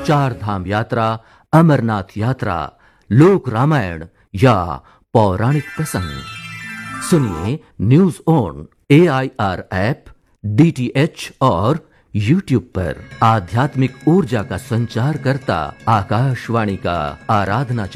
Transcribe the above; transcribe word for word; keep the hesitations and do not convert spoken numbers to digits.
चार धाम यात्रा, अमरनाथ यात्रा, लोक रामायण या पौराणिक प्रसंग सुनिए news on A I R app, D T H और यूट्यूब पर। आध्यात्मिक ऊर्जा का संचार करता आकाशवाणी का आराधना